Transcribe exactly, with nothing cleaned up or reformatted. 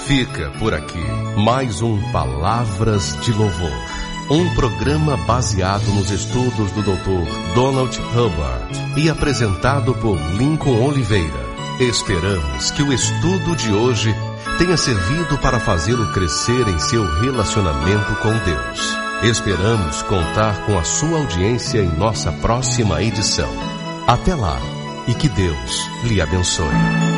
Fica por aqui mais um Palavras de Louvor, um programa baseado nos estudos do doutor Donald Hubbard e apresentado por Lincoln Oliveira. Esperamos que o estudo de hoje tenha servido para fazê-lo crescer em seu relacionamento com Deus. Esperamos contar com a sua audiência em nossa próxima edição. Até lá e que Deus lhe abençoe.